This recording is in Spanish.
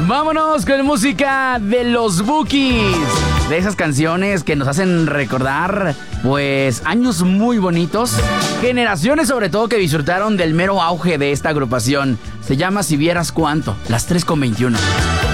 Vámonos con música de los Bukis. De esas canciones que nos hacen recordar, pues, años muy bonitos. Generaciones, sobre todo, que disfrutaron del mero auge de esta agrupación. Se llama Si Vieras Cuánto, las 3:21.